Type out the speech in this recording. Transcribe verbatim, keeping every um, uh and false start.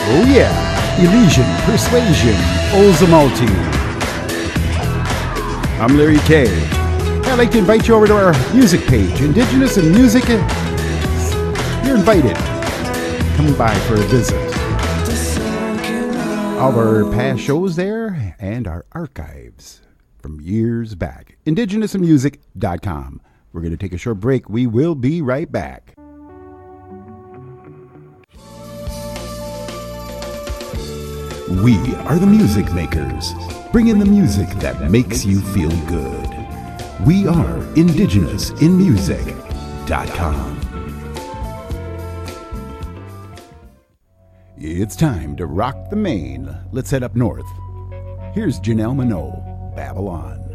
Oh yeah, Elysian Persuasion, Ozomaltine. I'm Larry K. I'd like to invite you over to our music page, Indigenous and Music. You're invited. Come by for a visit. All of our past shows there and our archives from years back. indigenous and music dot com. We're going to take a short break. We will be right back. We are the music makers, bringing the music that makes you feel good. We are indigenous in music dot com. It's time to rock the Maine. Let's head up north. Here's Janelle Monáe, Babylon.